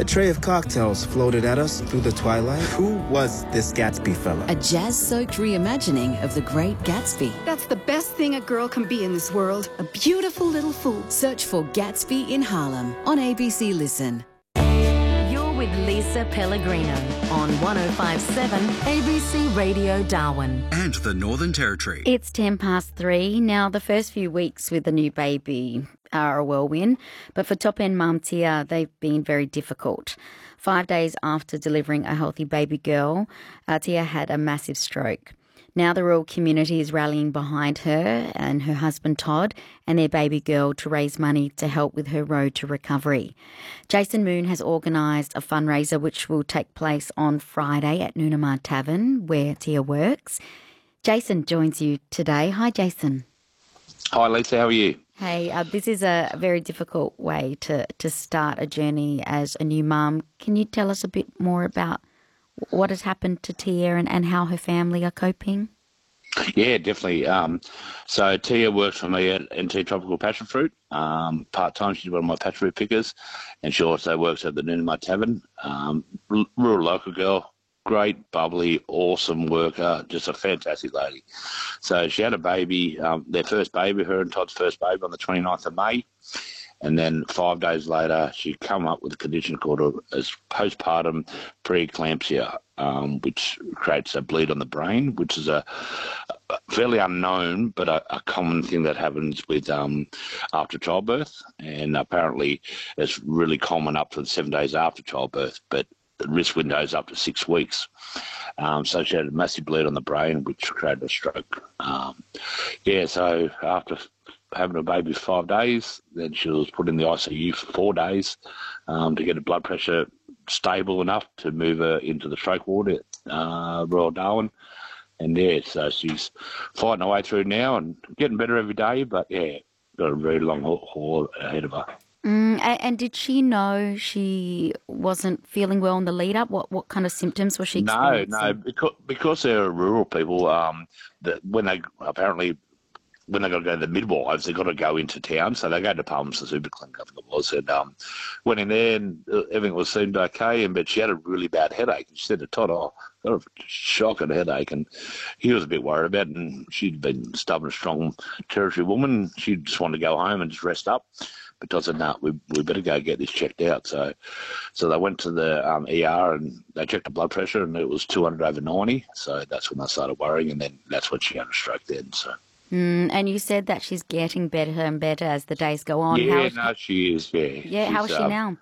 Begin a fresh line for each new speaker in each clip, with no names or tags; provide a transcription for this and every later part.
A tray of cocktails floated at us through the twilight. Who was this Gatsby fella?
A jazz-soaked reimagining of The Great Gatsby.
That's the best thing a girl can be in this world. A beautiful little fool.
Search for Gatsby in Harlem on ABC Listen.
You're with Lisa Pellegrino on 105.7 ABC Radio Darwin.
And the Northern Territory.
It's 3:10. Now, the first few weeks with the new baby are a whirlwind, but for top-end mum Tia, they've been very difficult. 5 days after delivering a healthy baby girl, Tia had a massive stroke. Now the rural community is rallying behind her and her husband Todd and their baby girl to raise money to help with her road to recovery. Jason Moon has organised a fundraiser which will take place on Friday at Noonamar Tavern, where Tia works. Jason joins you today. Hi, Jason.
Hi, Lisa. How are you?
Hey, this is a very difficult way to start a journey as a new mum. Can you tell us a bit more about what has happened to Tia and how her family are coping?
Yeah, definitely. So Tia works for me at NT Tropical Passion Fruit. Part-time, she's one of my passion fruit pickers, and she also works at the Noonamar Tavern. Rural local girl, great, bubbly, awesome worker, just a fantastic lady. So she had a baby, their first baby, her and Todd's first baby on the 29th of May. And then 5 days later, she come up with a condition called as postpartum preeclampsia, which creates a bleed on the brain, which is a fairly unknown but a common thing that happens with after childbirth. And apparently it's really common up to 7 days after childbirth, but the risk window is up to 6 weeks. So she had a massive bleed on the brain, which created a stroke. So after having a baby for 5 days, then she was put in the ICU for 4 days to get her blood pressure stable enough to move her into the stroke ward at Royal Darwin. And so she's fighting her way through now and getting better every day, but got a very long haul ahead of her.
And did she know she wasn't feeling well in the lead up? What kind of symptoms was she experiencing?
No, because they're rural people, when they got to go to the midwives, they've got to go into town. So they go to Palms, the super clinic, I think it was, and went in there and everything seemed okay, but she had a really bad headache. And she said to Todd, got a shocking headache, and he was a bit worried about it, and she'd been stubborn, strong territory woman. She just wanted to go home and just rest up. But Todd said, no, we better go get this checked out. So they went to the ER and they checked the blood pressure, and it was 200/90. So that's when they started worrying, and then that's when she had a stroke then, so.
And you said that she's getting better and better as the days go on.
Yeah, she is, yeah.
Yeah, how is she now?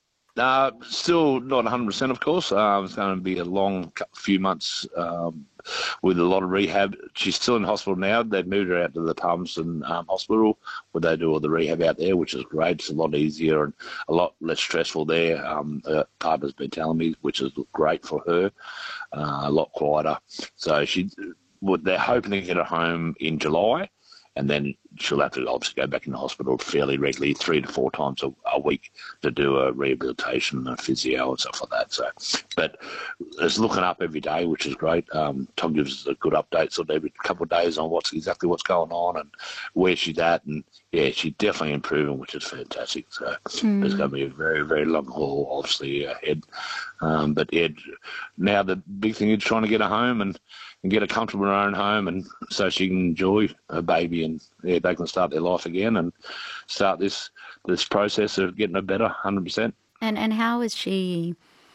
Still not 100%, of course. It's going to be a long few months with a lot of rehab. She's still in hospital now. They've moved her out to the Palmerston Hospital where they do all the rehab out there, which is great. It's a lot easier and a lot less stressful there. Her partner's been telling me, which is great for her, a lot quieter. So they're hoping to get her home in July, and then she'll have to obviously go back in the hospital fairly regularly, 3 to 4 times a week to do a rehabilitation and physio and stuff like that. So, but it's looking up every day, which is great. Tom gives us a good update sort of every couple of days on exactly what's going on and where she's at, and she's definitely improving, which is fantastic. So there's going to be a very, very long haul, obviously, ahead. But now the big thing is trying to get her home and get her comfortable in her own home, and so she can enjoy her baby, and they can start their life again and start this process of getting her better, 100%.
And how is she,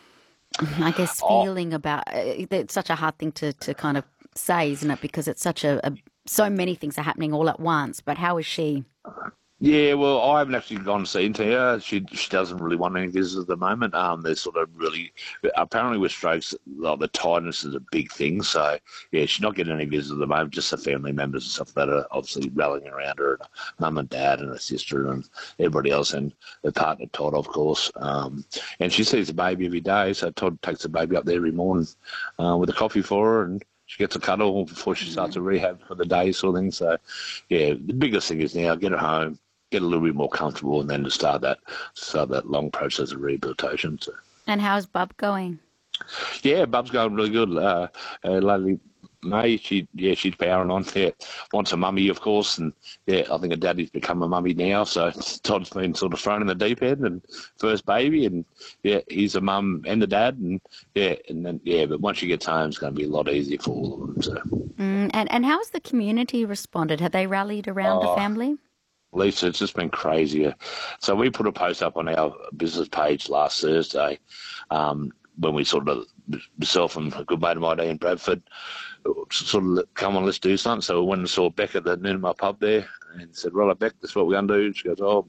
I guess, feeling about it's such a hard thing to kind of say, isn't it? Because it's such so many things are happening all at once. But how is she?
Yeah, well, I haven't actually gone to see her. She doesn't really want any visitors at the moment. They're sort of really, apparently with strokes, the tiredness is a big thing. So, she's not getting any visitors at the moment, just the family members and stuff that are obviously rallying around her, and mum and dad and her sister and everybody else, and her partner Todd, of course. And she sees the baby every day, so Todd takes the baby up there every morning with a coffee for her, and she gets a cuddle before she starts a rehab for the day sort of thing. So, the biggest thing is now get her home, get a little bit more comfortable, and then to start that long process of rehabilitation. So.
And how's Bub going?
Yeah, Bub's going really good. Lately, May, she's powering on. Yeah, wants a mummy, of course, and yeah, I think her daddy's become a mummy now. So Todd's been sort of thrown in the deep end and first baby, and yeah, he's a mum and a dad, and yeah, and then yeah, but once she gets home, it's going to be a lot easier for all of them. So,
and how has the community responded? Have they rallied around the family?
Lisa, it's just been crazier. So we put a post up on our business page last Thursday, when we sort of, myself and a good mate of mine in Bradford, sort of, come on, let's do something. So we went and saw Beck at the Noonamah pub there and said, right, Beck, this is what we're going to do. She goes, oh,